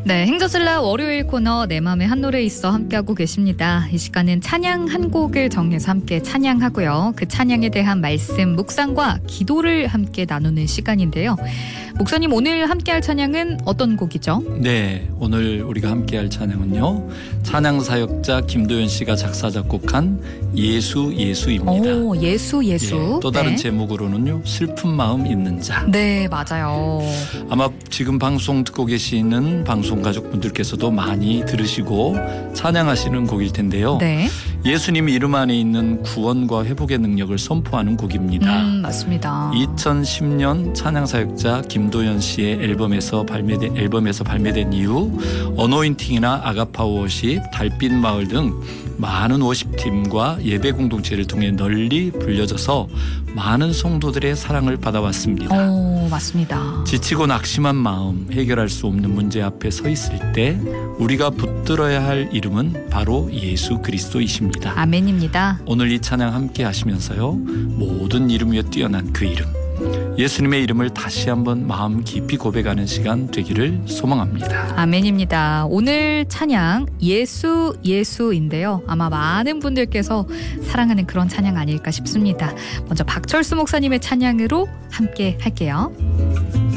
네, 행저슬라 월요일 코너 내 맘의 한 노래 있어 함께하고 계십니다. 이 시간은 찬양 한 곡을 정해서 함께 찬양하고요. 그 찬양에 대한 말씀, 묵상과 기도를 함께 나누는 시간인데요. 목사님, 오늘 함께할 찬양은 어떤 곡이죠? 네, 오늘 우리가 함께할 찬양은요, 찬양 사역자 김도연 씨가 작사 작곡한 예수입니다. 오, 예수. 예, 또 다른 네. 제목으로는요, 슬픈 마음 있는 자. 네, 맞아요. 아마 지금 방송 듣고 계시는 방송 가족분들께서도 많이 들으시고 찬양하시는 곡일 텐데요. 네. 예수님 이름 안에 있는 구원과 회복의 능력을 선포하는 곡입니다. 맞습니다. 2010년 찬양사역자 김도연 씨의 앨범에서 발매된 이후 어노인팅이나 아가파워 워십, 달빛 마을 등 많은 워십팀과 예배 공동체를 통해 널리 불려져서 많은 성도들의 사랑을 받아왔습니다. 오, 맞습니다. 지치고 낙심한 마음, 해결할 수 없는 문제 앞에 서 있을 때 우리가 붙들어야 할 이름은 바로 예수 그리스도이십니다. 아멘입니다. 오늘 이 찬양 함께 하시면서요, 모든 이름 위에 뛰어난 그 이름, 예수님의 이름을 다시 한번 마음 깊이 고백하는 시간 되기를 소망합니다. 아멘입니다. 오늘 찬양 예수인데요. 아마 많은 분들께서 사랑하는 그런 찬양 아닐까 싶습니다. 먼저 박철수 목사님의 찬양으로 함께 할게요.